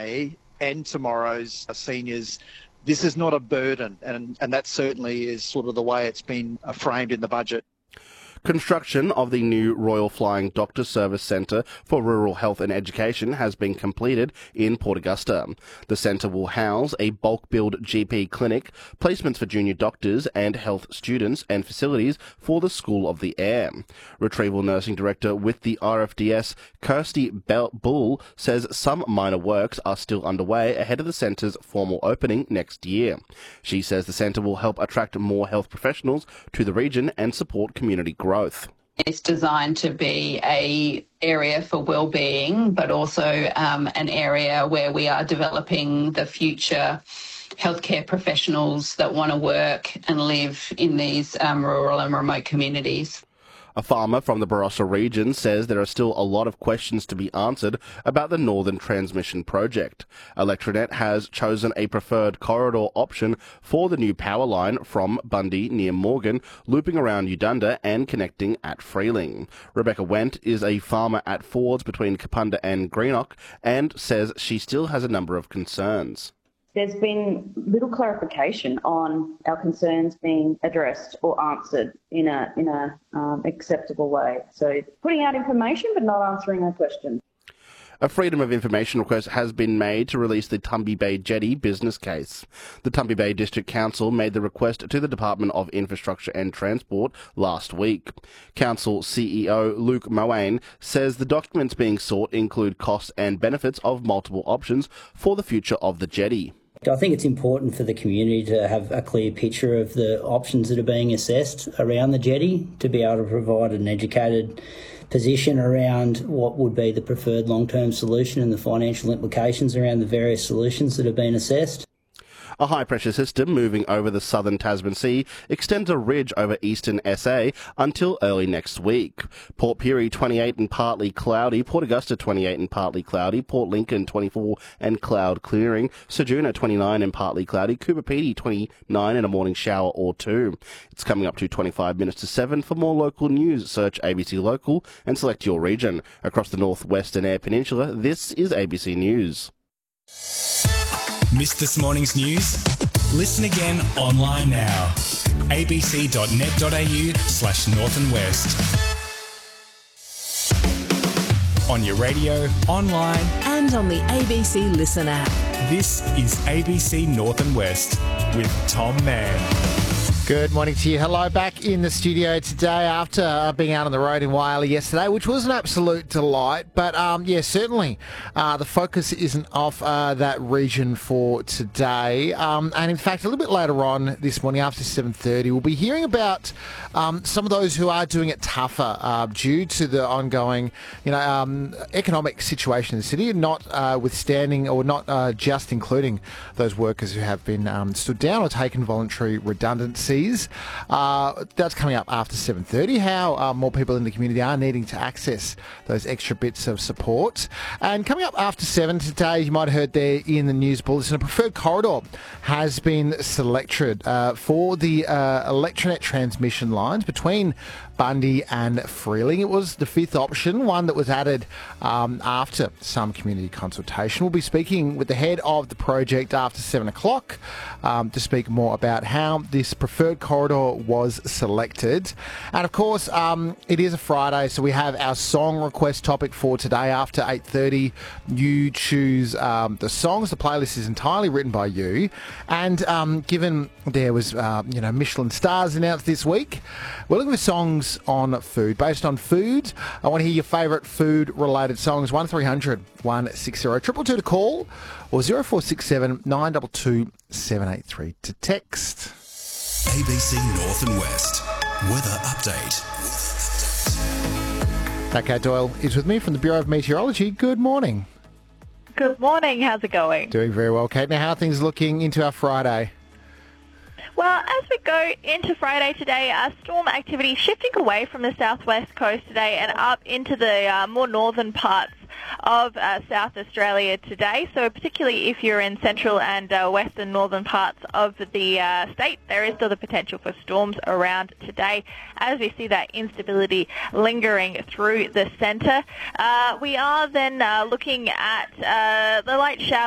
today and tomorrow's seniors, this is not a burden, and that certainly is sort of the way it's been framed in the budget. Construction of the new Royal Flying Doctor Service Centre for Rural Health and Education has been completed in Port Augusta. The centre will house a bulk-billed GP clinic, placements for junior doctors and health students, and facilities for the School of the Air. Retrieval Nursing Director with the RFDS, Kirsty Bull, says some minor works are still underway ahead of the centre's formal opening next year. She says the centre will help attract more health professionals to the region and support community growth. It's designed to be an area for wellbeing, but also an area where we are developing the future healthcare professionals that want to work and live in these rural and remote communities. A farmer from the Barossa region says there are still a lot of questions to be answered about the Northern Transmission project. Electranet has chosen a preferred corridor option for the new power line from Bundy near Morgan, looping around Udunda and connecting at Freeling. Rebecca Wendt is a farmer at Fords between Kapunda and Greenock and says she still has a number of concerns. There's been little clarification on our concerns being addressed or answered in a acceptable way. So putting out information but not answering our questions. A Freedom of Information request has been made to release the Tumby Bay Jetty business case. The Tumby Bay District Council made the request to the Department of Infrastructure and Transport last week. Council CEO Luke Moane says the documents being sought include costs and benefits of multiple options for the future of the jetty. I think it's important for the community to have a clear picture of the options that are being assessed around the jetty, to be able to provide an educated position around what would be the preferred long-term solution and the financial implications around the various solutions that have been assessed. A high-pressure system moving over the southern Tasman Sea extends a ridge over eastern SA until early next week. Port Pirie 28 and partly cloudy, Port Augusta 28 and partly cloudy, Port Lincoln 24 and cloud clearing, Ceduna 29 and partly cloudy, Coober Pedy 29 and a morning shower or two. It's coming up to 25 minutes to 7. For more local news, search ABC Local and select your region. Across the northwestern Eyre Peninsula, this is ABC News. Missed this morning's news? Listen again online now. abc.net.au/north and west. On your radio, online, and on the ABC Listen app. This is ABC North and West with Tom Mann. Good morning to you. Hello, back in the studio today after being out on the road in Whyalla yesterday, which was an absolute delight. But, certainly the focus isn't off that region for today. And, in fact, a little bit later on this morning after 7:30, we'll be hearing about some of those who are doing it tougher due to the ongoing, economic situation in the city, not withstanding or not just including those workers who have been stood down or taken voluntary redundancy. That's coming up after 7:30, how more people in the community are needing to access those extra bits of support. And coming up after 7 today, you might have heard there in the news bulletin, a preferred corridor has been selected for the Electranet transmission lines between Bundy and Freeling. It was the fifth option, one that was added after some community consultation. We'll be speaking with the head of the project after 7 o'clock to speak more about how this preferred corridor was selected. And of course, it is a Friday, so we have our song request topic for today. After 8:30, you choose the songs. The playlist is entirely written by you. And given there was, Michelin stars announced this week, we're looking for songs on food. Based on food, I want to hear your favourite food-related songs. 1300 160 222 to call, or 0467 922 783 to text. ABC North and West. Weather update. Kate Doyle is with me from the Bureau of Meteorology. Good morning. Good morning. How's it going? Doing very well, Kate. Now, how are things looking into our Friday? Well, as we go into Friday today, storm activity shifting away from the southwest coast today and up into the more northern parts of South Australia today. So particularly if you're in central and western northern parts of the state, there is still the potential for storms around today as we see that instability lingering through the centre. We are then looking at the light showers